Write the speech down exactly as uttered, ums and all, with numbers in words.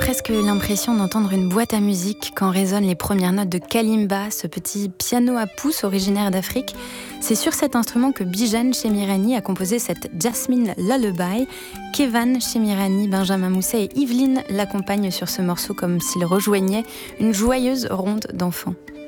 presque l'impression d'entendre une boîte à musique quand résonnent les premières notes de kalimba, ce petit piano à pouce originaire d'Afrique. C'est sur cet instrument que Bijan Chemirani a composé cette Jasmine Lullaby. Kevan Chemirani, Benjamin Mousset et Yveline l'accompagnent sur ce morceau comme s'ils rejoignaient une joyeuse ronde d'enfants.